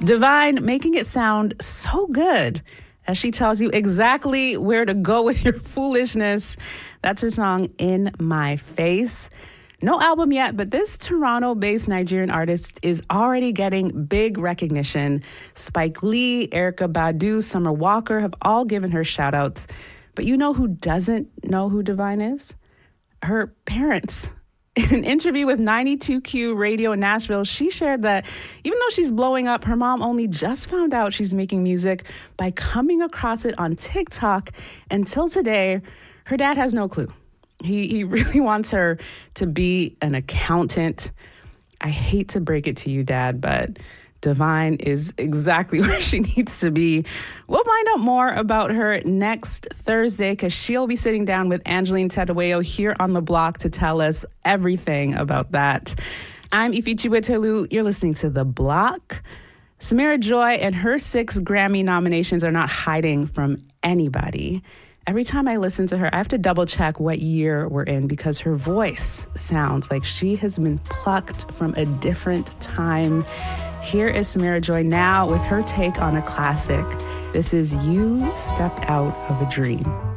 Divine making it sound so good as she tells you exactly where to go with your foolishness. That's her song, In My Face. No album yet, but this Toronto-based Nigerian artist is already getting big recognition. Spike Lee, Erykah Badu, Summer Walker have all given her shout-outs. But you know who doesn't know who Divine is? Her parents. In an interview with 92Q Radio in Nashville, she shared that even though she's blowing up, her mom only just found out she's making music by coming across it on TikTok. Until today, her dad has no clue. He really wants her to be an accountant. I hate to break it to you, Dad, but Divine is exactly where she needs to be. We'll find out more about her next Thursday because she'll be sitting down with Angeline Tadaweo here on The Block to tell us everything about that. I'm Ifichibwe Tolu. You're listening to The Block. Samira Joy and her 6 Grammy nominations are not hiding from anybody. Every time I listen to her, I have to double check what year we're in because her voice sounds like she has been plucked from a different time. Here is Samira Joy now with her take on a classic. This is You Stepped Out of a Dream.